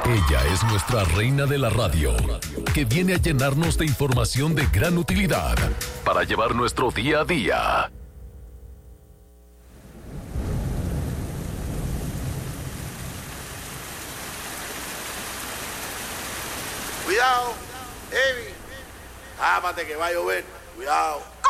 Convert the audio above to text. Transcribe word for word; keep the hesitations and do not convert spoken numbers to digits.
Ella es nuestra reina de la radio, que viene a llenarnos de información de gran utilidad para llevar nuestro día a día. Cuidado, Evi. Ámate que va a llover. Cuidado.